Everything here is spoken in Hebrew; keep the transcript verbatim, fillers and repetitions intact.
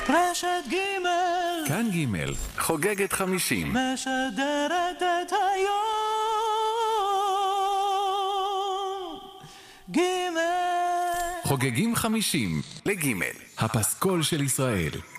רשת גימל, כאן גימל, חוגגת חמישים. משדרת את היום. גימל. חוגגים חמישים לגימל, הפסקול של ישראל.